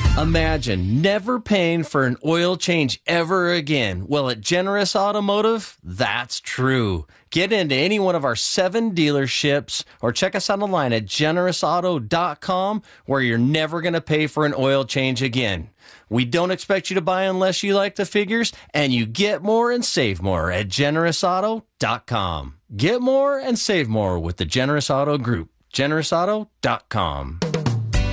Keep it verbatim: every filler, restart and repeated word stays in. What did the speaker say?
Imagine never paying for an oil change ever again. Well, at Generous Automotive, that's true. Get into any one of our seven dealerships or check us out online at generous auto dot com, where you're never going to pay for an oil change again. We don't expect you to buy unless you like the figures, and you get more and save more at generous auto dot com. Get more and save more with the Generous Auto Group. generous auto dot com.